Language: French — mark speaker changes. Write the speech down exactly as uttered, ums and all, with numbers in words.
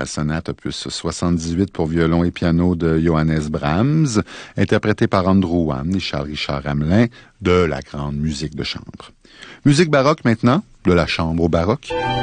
Speaker 1: la sonate opus soixante-dix-huit pour violon et piano de Johannes Brahms, interprétée par Andrew Wann et Charles-Richard Hamelin, de la grande musique de chambre. Musique baroque maintenant, de la chambre au baroque.